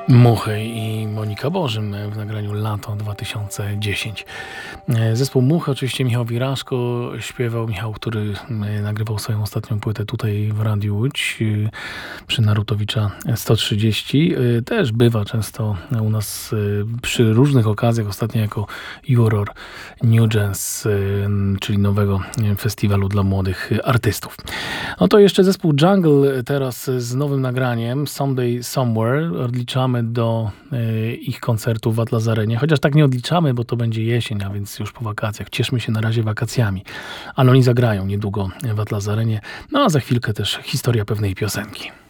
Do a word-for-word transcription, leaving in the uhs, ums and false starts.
Muchy i Monika Bożym w nagraniu Lato dwa tysiące dziesięć. Zespół Muchy, oczywiście Michał Wiraszko śpiewał, Michał, który nagrywał swoją ostatnią płytę tutaj w Radiu Łódź przy Narutowicza sto trzydzieści. Też bywa często u nas przy różnych okazjach, ostatnio jako juror New Jazz, czyli nowego festiwalu dla młodych artystów. No to jeszcze zespół Jungle teraz z nowym nagraniem Someday Somewhere. Odliczamy do y, ich koncertu w Atlas Arenie, chociaż tak nie odliczamy, bo to będzie jesień, a więc już po wakacjach. Cieszmy się na razie wakacjami. Ale oni zagrają niedługo w Atlas Arenie, no a za chwilkę też historia pewnej piosenki.